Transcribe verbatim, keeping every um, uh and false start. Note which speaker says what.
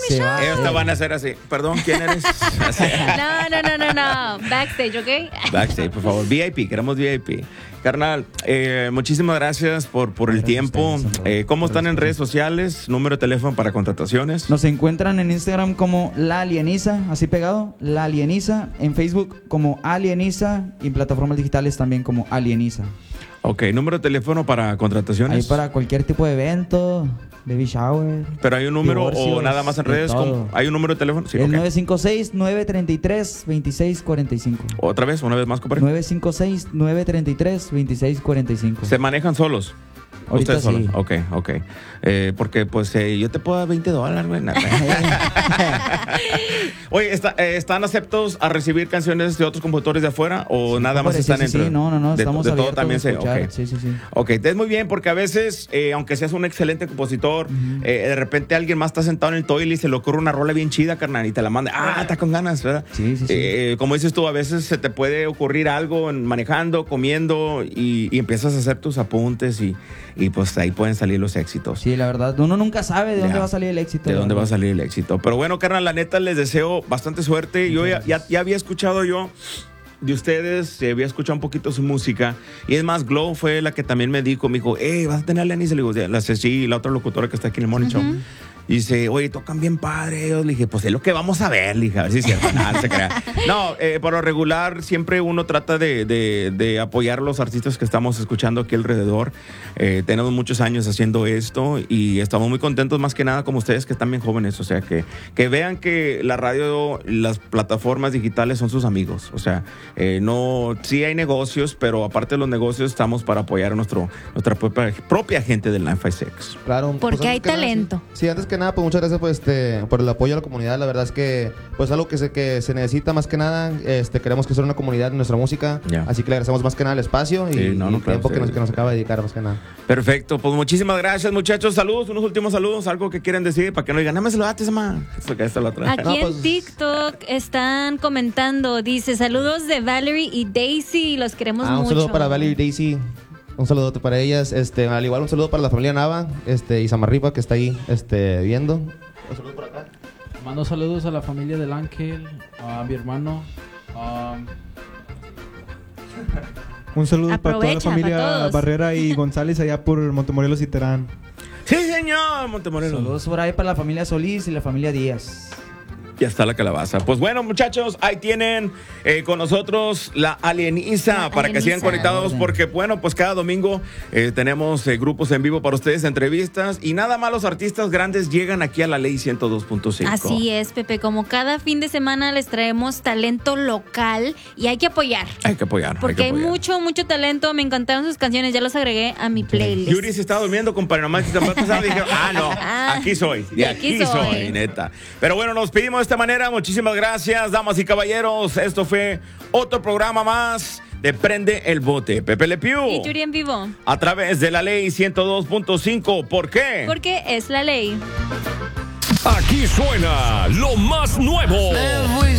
Speaker 1: Se va.
Speaker 2: Ellos te van a hacer así. Perdón, ¿quién eres? Así.
Speaker 3: No, no, no, no, no. Backstage, ¿ok?
Speaker 2: Backstage, por favor. V I P, queremos V I P. Carnal, eh, muchísimas gracias por, por el
Speaker 1: Gracias
Speaker 2: tiempo.
Speaker 1: a ustedes,
Speaker 2: Eh, ¿Cómo están en
Speaker 1: Gracias.
Speaker 2: redes sociales? Número de teléfono para contrataciones.
Speaker 1: Nos encuentran en Instagram como La Alieniza, así pegado, La Alieniza. En Facebook como Alieniza y en plataformas digitales también como Alieniza.
Speaker 2: Ok, número de teléfono para contrataciones.
Speaker 1: Ahí para cualquier tipo de evento, baby shower.
Speaker 2: Pero hay un número o
Speaker 1: divorcios,
Speaker 2: nada más en
Speaker 1: de
Speaker 2: redes.
Speaker 1: todo.
Speaker 2: ¿Cómo? ¿Hay un número de teléfono? Sí,
Speaker 1: El
Speaker 2: ok.
Speaker 1: nueve cinco seis, nueve tres tres, dos seis cuatro cinco.
Speaker 2: Otra vez, una vez más, compadre.
Speaker 1: nueve cinco seis, nueve tres tres, dos seis cuatro cinco.
Speaker 2: ¿Se manejan solos?
Speaker 1: Ahorita
Speaker 2: Ustedes solos.
Speaker 1: sí.
Speaker 2: Ok, ok. Eh, porque pues eh, yo te puedo dar veinte dólares, güey. Oye, ¿está, eh, ¿están aceptos a recibir canciones de otros compositores de afuera o
Speaker 1: Sí,
Speaker 2: nada más
Speaker 1: compadre,
Speaker 2: están
Speaker 1: sí, sí,
Speaker 2: entre?
Speaker 1: sí, no, no, no,
Speaker 2: de,
Speaker 1: estamos
Speaker 2: de todo
Speaker 1: abiertos
Speaker 2: también
Speaker 1: a
Speaker 2: se.
Speaker 1: escuchar.
Speaker 2: Ok.
Speaker 1: Sí, sí, sí.
Speaker 2: Ok, es muy bien porque a veces, eh, aunque seas un excelente compositor, eh, de repente alguien más está sentado en el toile y se le ocurre una rola bien chida, carnal, y te la manda. Ah, está con ganas, ¿verdad?
Speaker 1: Sí, sí, sí.
Speaker 2: Eh, como dices tú, a veces se te puede ocurrir algo en- manejando, comiendo y, y empiezas a hacer tus apuntes y, y pues ahí pueden salir los éxitos.
Speaker 1: Sí, la verdad, uno nunca sabe de dónde
Speaker 2: Ya.
Speaker 1: va a salir el éxito.
Speaker 2: ¿De
Speaker 1: la
Speaker 2: dónde va a
Speaker 1: verdad.
Speaker 2: salir el éxito? Pero bueno, carnal, la neta les deseo bastante suerte. Yo ya, ya, ya había escuchado yo de ustedes, eh, había escuchado un poquito su música. Y es más, Glow fue la que también me dijo, me dijo, hey, ¿vas a tener a Lenny? Le digo, la Ceci, la otra locutora que está aquí en el Morning Show. Y dice, oye, tocan bien padre. Yo le dije, pues es lo que vamos a ver. Le dije, a ver si es cierto. Nada, no se crea. No, eh, por lo regular, siempre uno trata de, de, de apoyar a los artistas que estamos escuchando aquí alrededor. Eh, tenemos muchos años haciendo esto y estamos muy contentos, más que nada, como ustedes que están bien jóvenes. O sea, que, que vean que la radio, las plataformas digitales son sus amigos. O sea, eh, no, sí hay negocios, pero aparte de los negocios, estamos para apoyar a nuestro, nuestra propia, propia gente del noventa y seis.
Speaker 4: Claro.
Speaker 3: Porque
Speaker 4: pues,
Speaker 3: hay
Speaker 4: antes que nada,
Speaker 3: talento.
Speaker 4: sí, sí, antes que nada, pues muchas gracias pues, este, por el apoyo a la comunidad. La verdad es que pues algo que se, que se necesita más que nada. Este, queremos que sea una comunidad en nuestra música.
Speaker 2: Ya.
Speaker 4: Así que le agradecemos más que nada el espacio y,
Speaker 2: Sí, no, no,
Speaker 4: y el
Speaker 2: claro,
Speaker 4: tiempo
Speaker 2: sí.
Speaker 4: que, nos, que nos acaba de dedicar más que nada.
Speaker 2: Perfecto, pues muchísimas gracias, muchachos. Saludos, unos últimos saludos, algo que quieran decir para que no digan, no me saludaste, ma. Eso que está la otra.
Speaker 3: Aquí
Speaker 4: No,
Speaker 3: en
Speaker 4: pues-
Speaker 3: TikTok están comentando, dice, saludos de Valerie y Daisy, los queremos
Speaker 4: Ah, un
Speaker 3: mucho.
Speaker 4: saludo para Valerie y Daisy. Un saludo para ellas. Este, al igual un saludo para la familia Nava, este, y Samarripa que está ahí, este, viendo. Un saludo por acá.
Speaker 5: Mando saludos a la familia del Ángel, a mi hermano. a-
Speaker 6: Un saludo para toda
Speaker 3: Aprovecha,
Speaker 6: la familia
Speaker 3: para todos.
Speaker 6: Barrera y González allá por Montemorelos y Terán.
Speaker 2: Sí, señor, Montemorelos.
Speaker 1: Saludos por ahí para la familia Solís y la familia Díaz.
Speaker 2: Ya está la calabaza. Pues bueno, muchachos, ahí tienen eh, con nosotros la Alieniza
Speaker 3: La
Speaker 2: para que sigan
Speaker 3: Alieniza.
Speaker 2: conectados
Speaker 1: Orden.
Speaker 2: porque, bueno, pues cada domingo eh, tenemos eh, grupos en vivo para ustedes, entrevistas y nada más los artistas grandes llegan aquí a la Ley ciento dos punto cinco.
Speaker 3: Así es, Pepe, como cada fin de semana les traemos talento local y hay que apoyar.
Speaker 2: Hay que apoyar.
Speaker 3: Porque hay,
Speaker 2: que apoyar.
Speaker 3: mucho, mucho talento. Me encantaron sus canciones, ya los agregué a mi playlist.
Speaker 2: Yuri se estaba durmiendo, compadre. Nomás que se me pasaba, dije, ah, no,
Speaker 3: Ah,
Speaker 2: aquí soy. De
Speaker 3: de
Speaker 2: aquí,
Speaker 3: aquí
Speaker 2: soy.
Speaker 3: soy.
Speaker 2: neta. Pero bueno, nos pedimos de esta manera. Muchísimas gracias, damas y caballeros. Esto fue otro programa más de Prende el Bote. Pepe Le Pew.
Speaker 3: Y Yuri en vivo.
Speaker 2: A través de la Ley ciento dos punto cinco. ¿Por qué?
Speaker 3: Porque es la ley.
Speaker 7: Aquí suena lo más nuevo.